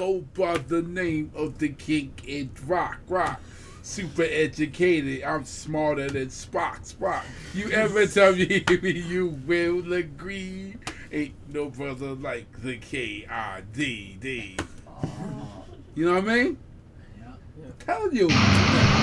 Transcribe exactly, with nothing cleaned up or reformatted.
go by the name of the king in rock, rock. Super educated, I'm smarter than Spock, Spock. You ever tell me you will agree? Ain't no brother like the K I D D. You know what I mean? Yeah. I'm telling you.